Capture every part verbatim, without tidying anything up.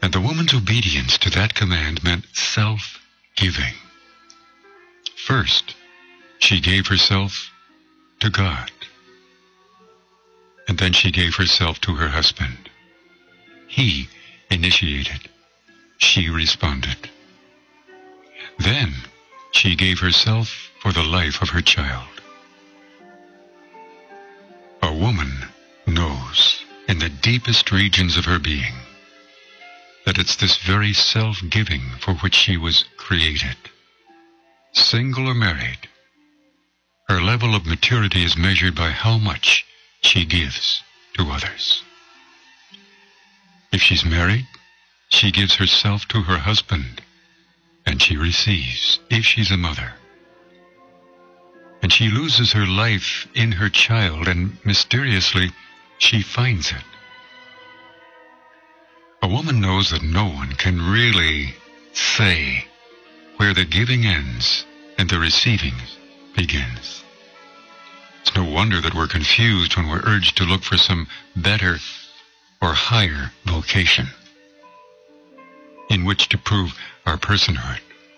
And the woman's obedience to that command meant self-giving. First, she gave herself to God. And then she gave herself to her husband. He initiated. She responded. Then she gave herself for the life of her child. A woman knows in the deepest regions of her being that it's this very self-giving for which she was created. Single or married, her level of maturity is measured by how much she gives to others. If she's married, she gives herself to her husband, and she receives, if she's a mother. And she loses her life in her child, and mysteriously, she finds it. A woman knows that no one can really say where the giving ends and the receiving begins. It's no wonder that we're confused when we're urged to look for some better or higher vocation in which to prove our personhood.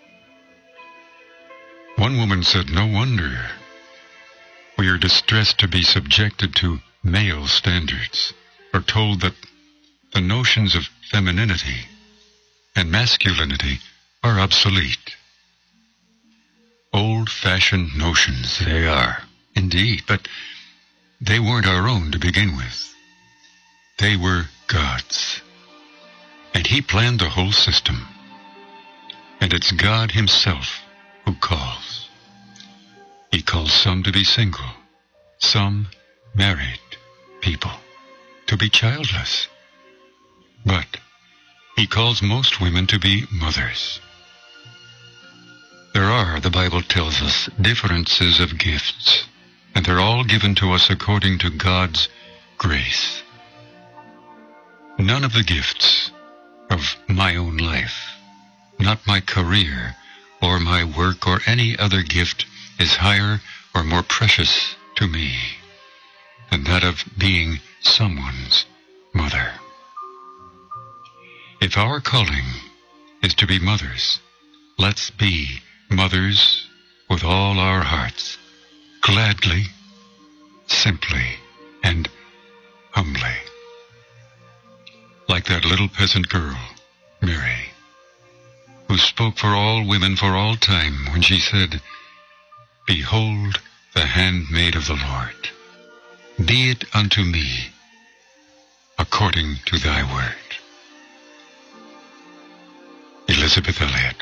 One woman said, "No wonder we are distressed to be subjected to male standards, or told that the notions of femininity and masculinity are obsolete." Old-fashioned notions they are, indeed, but they weren't our own to begin with. They were God's. And He planned the whole system. And it's God Himself who calls. He calls some to be single, some married people to be childless. But He calls most women to be mothers. There are, the Bible tells us, differences of gifts, and they're all given to us according to God's grace. None of the gifts of my own life, not my career or my work or any other gift, is higher or more precious to me than that of being someone's mother. If our calling is to be mothers, let's be mothers with all our hearts, gladly, simply, and humbly. Like that little peasant girl, Mary, who spoke for all women for all time when she said, "Behold the handmaid of the Lord. Be it unto me according to thy word." Elisabeth Elliot.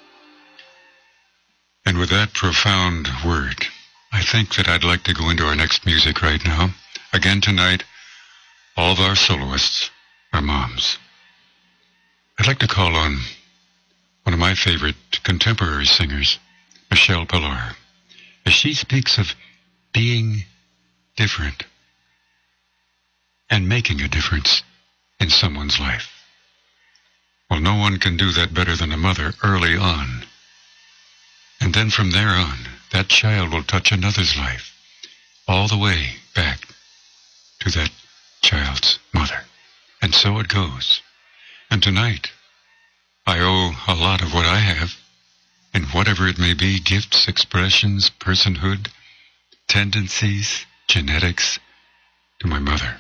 And with that profound word, I think that I'd like to go into our next music right now. Again tonight, all of our soloists are moms. I'd like to call on one of my favorite contemporary singers, Michelle Pillar, as she speaks of being different and making a difference in someone's life. Well, no one can do that better than a mother early on. And then from there on, that child will touch another's life, all the way back to that child's mother. And so it goes. And tonight, I owe a lot of what I have, in whatever it may be, gifts, expressions, personhood, tendencies, genetics, to my mother.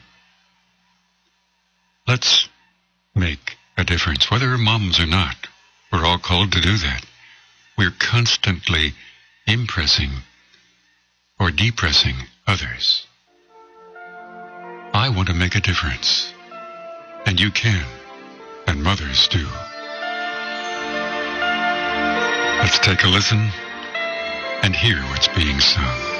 Let's make a difference, whether we're moms or not. We're all called to do that. We're constantly impressing or depressing others. I want to make a difference, and you can, and mothers do. Let's take a listen and hear what's being sung.